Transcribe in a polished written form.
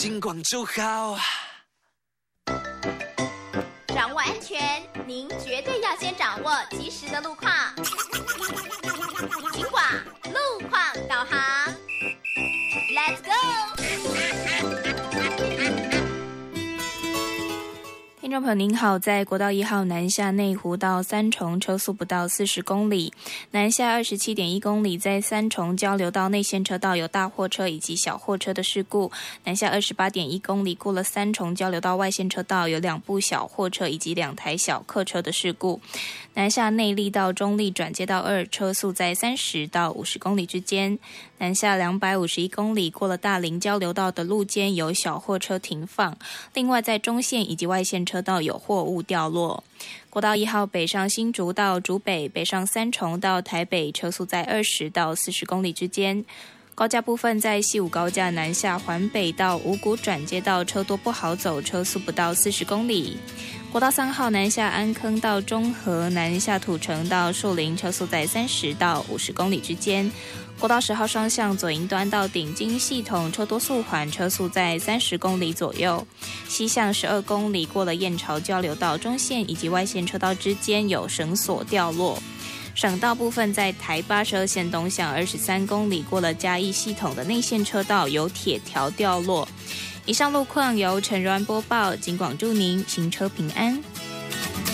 金广就好。 掌握安全，您绝对要先掌握及时的路况。金广路况导航 ，Let's go！ 听众朋友您好，在国道1号南下内湖到三重车速不到40公里，南下27.1公里，在三重交流道内线车道有大货车以及小货车的事故，南下28.1公里过了三重交流道外线车道有2部小货车以及2台小客车的事故，南下内壢到中壢转接道2车速在30到50公里之间，南下251公里过了大林交流道的路肩有小货车停放，另外在中线以及外线车道有货物掉落。国道1号北上新竹到竹北，北上三重到台北车速在20到40公里之间。高架部分在西武高架南下环北到五股转接道车多不好走，车速不到40公里。国道3号南下安坑到中和，南下土城到树林，车速在30到50公里之间。国道10号双向左营端到顶金系统车多速缓，车速在30公里左右。西向12公里过了燕巢交流道中线以及外线车道之间有绳索掉落。省道部分在台82线东向23公里过了嘉义系统的内线车道有铁条掉落。以上路况由陈如安播报，警广祝您行车平安。